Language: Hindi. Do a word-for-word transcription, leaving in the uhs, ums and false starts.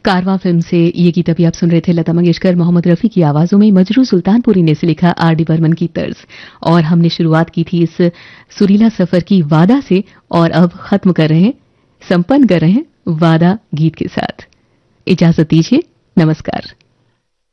कारवां फिल्म से ये गीत अभी आप सुन रहे थे। लता मंगेशकर, मोहम्मद रफी की आवाजों में मजरू सुल्तानपुरी ने इसे लिखा, आर डी बर्मन की तर्ज। और हमने शुरुआत की थी इस सुरीला सफर की वादा से, और अब खत्म कर रहे हैं, संपन्न कर रहे हैं वादा गीत के साथ। इजाजत दीजिए, नमस्कार।